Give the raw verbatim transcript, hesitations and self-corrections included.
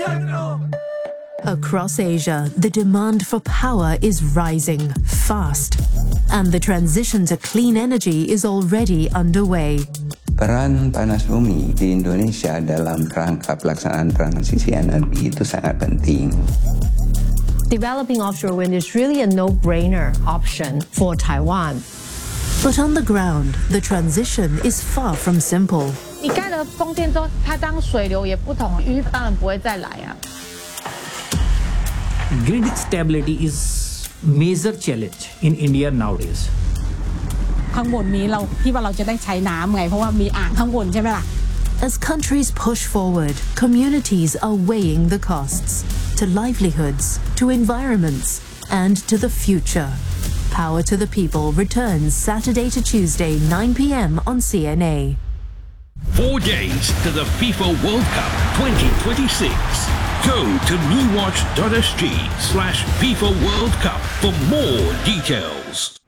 Across Asia, the demand for power is rising fast, and the transition to clean energy is already underway. Peran panas bumi di Indonesia dalam rangka pelaksanaan transisi energi itu sangat penting. Developing offshore wind is really a no-brainer option for Taiwan. But on the ground, the transition is far from simple. 你盖了风电之后，它当水流也不同，鱼当然不会再来啊。 Grid stability is major challenge in India nowadays. ข้างบนนี้เราที่ว่าเราจะได้ใช้น้ำไงเพราะว่ามีอ่างข้างบนใช่ไหมล่ะ As countries push forward, communities are weighing the costs to livelihoods, to environments, and to the future. Power to the People returns Saturday to Tuesday, nine p m on C N A. Four days to the FIFA World Cup twenty twenty-six. Go to mewatch dot s g slash FIFA World Cup for more details.